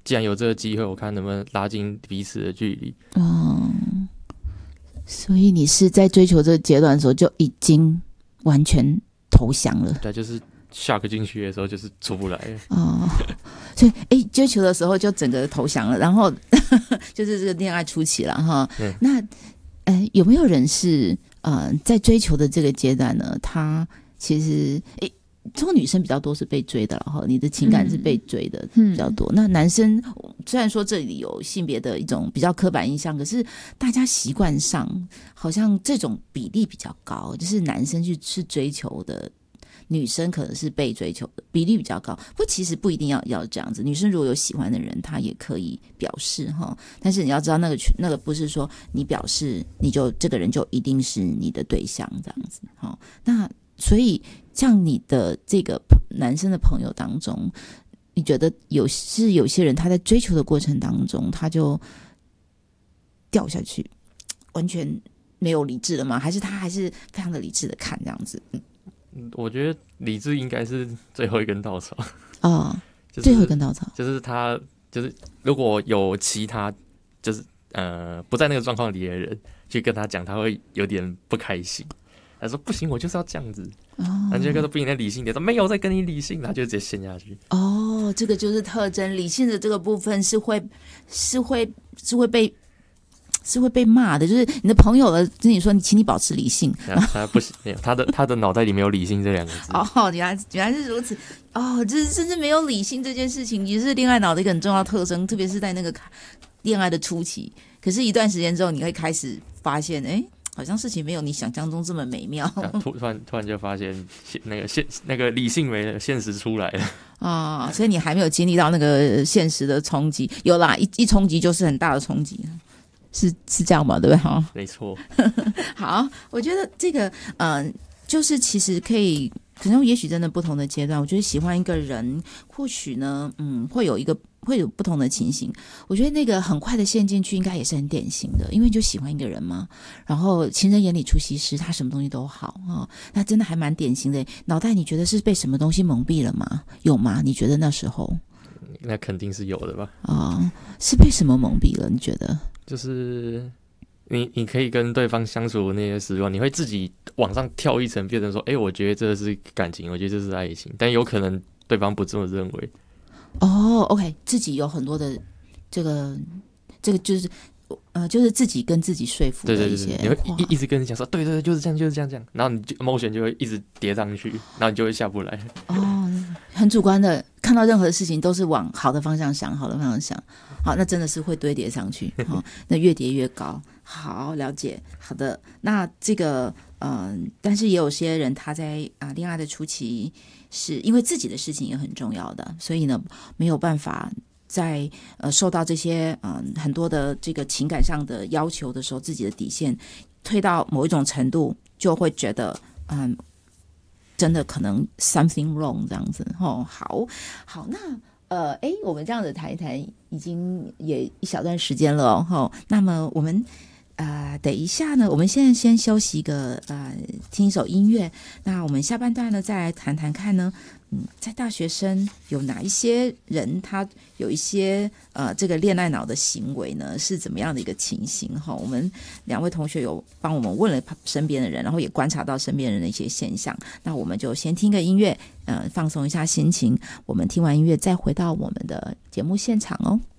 既然有这个机会，我看能不能拉近彼此的距离。 所以你是在追求这个阶段的时候就已经完全投降了？ 对，就是 shock 进去的时候就是出不来了。 所以追求的时候就整个投降了，然后就是这个恋爱初期了哈。那有没有人是在追求的这个阶段呢？他其实中国女生比较多是被追的了哈，你的情感是被追的比较多。那男生虽然说这里有性别的一种比较刻板印象，可是大家习惯上好像这种比例比较高，就是男生是追求的，女生可能是被追求的比例比较高。不过其实不一定要这样子，女生如果有喜欢的人，她也可以表示哈。但是你要知道，那个不是说你表示你就这个人就一定是你的对象这样子哈。那所以像你的这个男生的朋友当中，你觉得有些人他在追求的过程当中他就掉下去，完全没有理智了吗？还是他还是非常的理智的看这样子？ 我觉得理智应该是最后一根稻草最后一根稻草就是他就是如果有其他就是不在那个状况里的人去跟他讲，他会有点不开心。他说不行，我就是要这样子。那这个都比你的理性点，说没有在跟你理性，他就直接陷下去。 这个就是特征，理性的这个部分是会被骂的，就是你的朋友了跟你说，请你保持理性。 他不行，没有他的脑袋里没有理性这两个字。 原来是如此。就是甚至没有理性这件事情，也是恋爱脑的一个很重要的特征，特别是在那个恋爱的初期。可是，一段时间之后，你会开始发现，好像事情没有你想象中这么美妙。 突然就发现那个理性没了，现实出来了。 所以你还没有经历到那个现实的冲击。有啦，一冲击就是很大的冲击。是这样吧，对不对？ 没错。 好，我觉得这个就是其实可能也许真的不同的阶段，我觉得喜欢一个人或许呢会有不同的情形。我觉得那个很快的陷进去应该也是很典型的，因为就喜欢一个人嘛，然后情人眼里出西施，他什么东西都好那真的还蛮典型的。脑袋你觉得是被什么东西蒙蔽了吗？有吗？你觉得那时候？ 那肯定是有的吧。 是被什么蒙蔽了？你觉得？ 就是你可以跟对方相处的那些时光，你会自己往上跳一层，变成说，我觉得这是感情，我觉得这是爱情，但有可能对方不这么认为。 OK， 自己有很多的这个就是自己跟自己说服的一些， 对，你会一直跟人讲说，对，就是这样，然后你emotion就会一直叠上去，然后你就会下不来。 很主观的，看到任何事情都是往好的方向想，好，那真的是会堆叠上去，那越叠越高。好，了解。好的，那这个但是也有些人他在恋爱的初期，是因为自己的事情也很重要的，所以呢没有办法在受到这些很多的这个情感上的要求的时候，自己的底线推到某一种程度，就会觉得真的可能 something wrong 这样子。好，那我们这样子谈一谈，已经也一小段时间了那么我们等一下呢，我们现在先休息听一首音乐。那我们下半段呢，再来谈谈看呢，在大学生有哪一些人他有一些这个恋爱脑的行为呢，是怎么样的一个情形我们两位同学有帮我们问了身边的人，然后也观察到身边人的一些现象。那我们就先听个音乐放松一下心情，我们听完音乐再回到我们的节目现场哦。